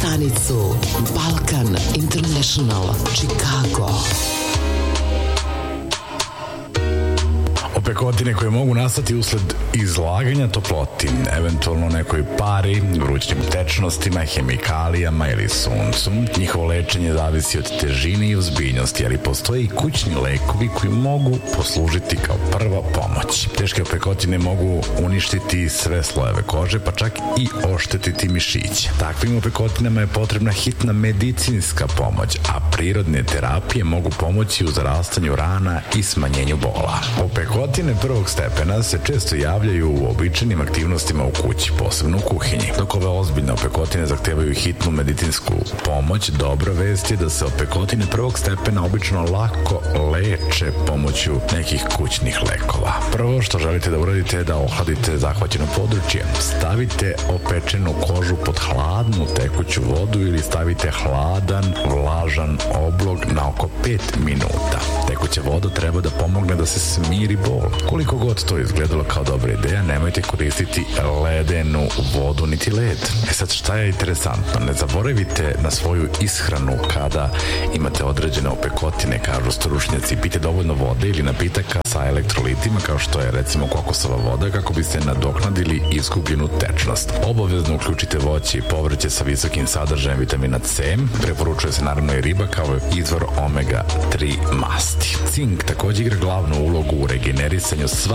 stanicu Balkan International Chicago. Opekotine koje mogu nastati usled izlaganja toploti, eventualno nekoj pari, vrućim tečnostima, hemikalijama ili suncu. Njihovo lečenje zavisi od težine i ozbiljnosti, ali postoje i kućni lekovi koji mogu poslužiti kao prva pomoć. Teške opekotine mogu uništiti sve slojeve kože, pa čak i oštetiti mišiće. Takvim opekotinama je potrebna hitna medicinska pomoć, a prirodne terapije mogu pomoći u zarastanju rana i smanjenju bola. Opekotine prvog stepena se često javljaju u običajnim aktivnostima u kući, posebno u kuhinji. Dok ove ozbiljne opekotine zahtevaju hitnu medicinsku pomoć, dobra vest je da se opekotine prvog stepena obično lako leče pomoću nekih kućnih lekova. Prvo što želite da uradite je da ohladite zahvaćeno područje. Stavite opečenu kožu pod hladnu tekuću vodu ili stavite hladan, vlažan oblog na oko 5 minuta. Tekuća voda treba da pomogne da se smiri bol. Koliko god to izgledalo kao dobra ideja, nemojte koristiti ledenu vodu niti led. Sad šta je interesantno? Ne zaboravite na svoju ishranu kada imate određene opekotine, kažu stručnjaci. Pijte dovoljno vode ili napitaka sa elektrolitima kao što je recimo kokosova voda kako biste nadoknadili izgubljenu tečnost. Obavezno uključite voće i povrće sa visokim sadržajem vitamina C. Preporučuje se naravno i riba kao izvor omega 3 masti. Cink takođe igra glavnu ulogu u regenerisanju